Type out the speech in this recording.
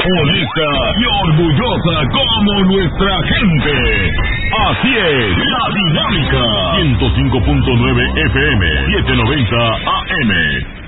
honesta y orgullosa como nuestra gente. Así es, La Dinámica. 105.9 FM, 790 AM.